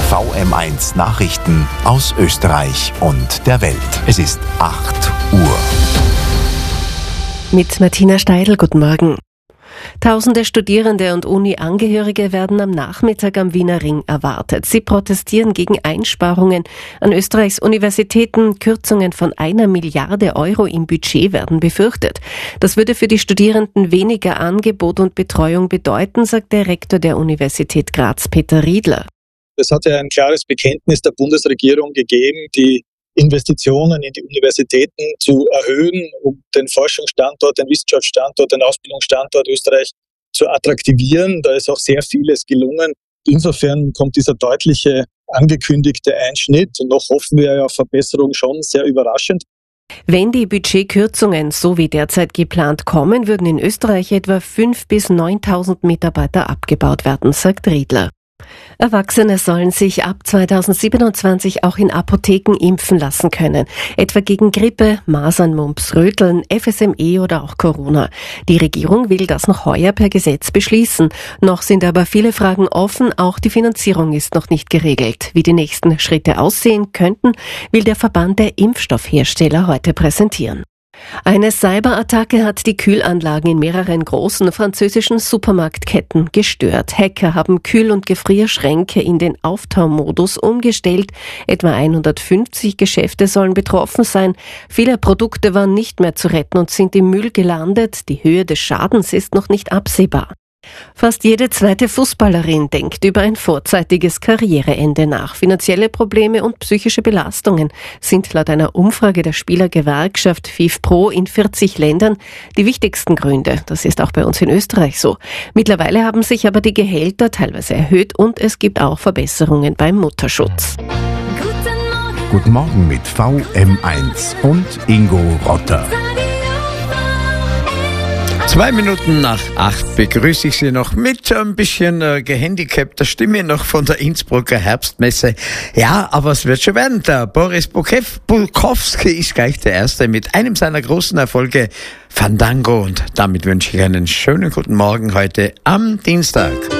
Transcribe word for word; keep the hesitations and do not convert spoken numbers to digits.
V M eins Nachrichten aus Österreich und der Welt. Es ist acht Uhr. Mit Martina Steidl, guten Morgen. Tausende Studierende und Uni-Angehörige werden am Nachmittag am Wiener Ring erwartet. Sie protestieren gegen Einsparungen an Österreichs Universitäten. Kürzungen von einer Milliarde Euro im Budget werden befürchtet. Das würde für die Studierenden weniger Angebot und Betreuung bedeuten, sagt der Rektor der Universität Graz, Peter Riedler. Es hat ja ein klares Bekenntnis der Bundesregierung gegeben, die Investitionen in die Universitäten zu erhöhen, um den Forschungsstandort, den Wissenschaftsstandort, den Ausbildungsstandort Österreich zu attraktivieren. Da ist auch sehr vieles gelungen. Insofern kommt dieser deutliche angekündigte Einschnitt und noch hoffen wir ja auf Verbesserung schon sehr überraschend. Wenn die Budgetkürzungen so wie derzeit geplant kommen, würden in Österreich etwa fünftausend bis neuntausend Mitarbeiter abgebaut werden, sagt Riedler. Erwachsene sollen sich ab zweitausendsiebenundzwanzig auch in Apotheken impfen lassen können, etwa gegen Grippe, Masern, Mumps, Röteln, F S M E oder auch Corona. Die Regierung will das noch heuer per Gesetz beschließen. Noch sind aber viele Fragen offen, auch die Finanzierung ist noch nicht geregelt. Wie die nächsten Schritte aussehen könnten, will der Verband der Impfstoffhersteller heute präsentieren. Eine Cyberattacke hat die Kühlanlagen in mehreren großen französischen Supermarktketten gestört. Hacker haben Kühl- und Gefrierschränke in den Auftaumodus umgestellt. Etwa hundertfünfzig Geschäfte sollen betroffen sein. Viele Produkte waren nicht mehr zu retten und sind im Müll gelandet. Die Höhe des Schadens ist noch nicht absehbar. Fast jede zweite Fußballerin denkt über ein vorzeitiges Karriereende nach. Finanzielle Probleme und psychische Belastungen sind laut einer Umfrage der Spielergewerkschaft FIFPro in vierzig Ländern die wichtigsten Gründe. Das ist auch bei uns in Österreich so. Mittlerweile haben sich aber die Gehälter teilweise erhöht und es gibt auch Verbesserungen beim Mutterschutz. Guten Morgen, Guten Morgen mit V M eins und Ingo Rotter. Zwei Minuten nach acht begrüße ich Sie noch mit ein bisschen äh, gehandicapter Stimme noch von der Innsbrucker Herbstmesse. Ja, aber es wird schon werden. Der Boris Bukowski ist gleich der Erste mit einem seiner großen Erfolge, Fandango. Und damit wünsche ich einen schönen guten Morgen heute am Dienstag.